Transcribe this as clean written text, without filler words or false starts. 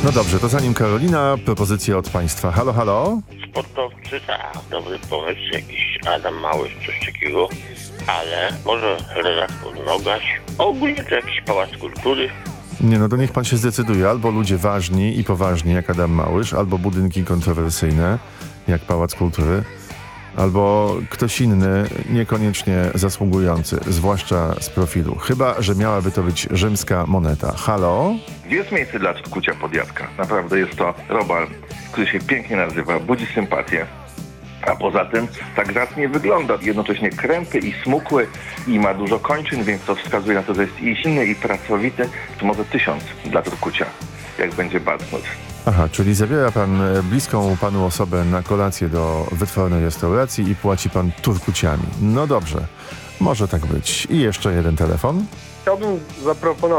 No dobrze, to zanim Karolina, propozycje od państwa. Halo, halo? Sportowcy, dobry pomysł, jakiś Adam Małysz, coś takiego, ale może redaktor Nogaś, ogólnie to jakiś pałac kultury. Nie, no to niech pan się zdecyduje. Albo ludzie ważni i poważni, jak Adam Małysz, albo budynki kontrowersyjne, jak Pałac Kultury, albo ktoś inny, niekoniecznie zasługujący, zwłaszcza z profilu. Chyba że miałaby to być rzymska moneta. Halo? Jest miejsce dla kucia podjadka. Naprawdę jest to robal, który się pięknie nazywa, budzi sympatię. A poza tym tak zacnie wygląda. Jednocześnie krępy i smukły i ma dużo kończyn, więc to wskazuje na to, że jest i silny, i pracowity. To może 1000 dla turkucia, jak będzie badnąć. Aha, czyli zabiera pan bliską panu osobę na kolację do wytwornej restauracji i płaci pan turkuciami. No dobrze, może tak być. I jeszcze jeden telefon. Chciałbym zaproponować